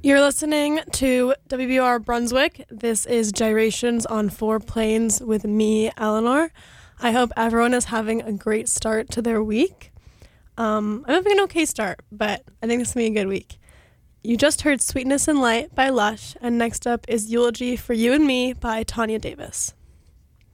You're listening to WBR Brunswick. This is Gyrations on Four Planes with me, Eleanor. I hope everyone is having a great start to their week. I'm having an okay start, but I think this is going to be a good week. You just heard Sweetness and Light by Lush, and next up is Eulogy for You and Me by Tanya Davis.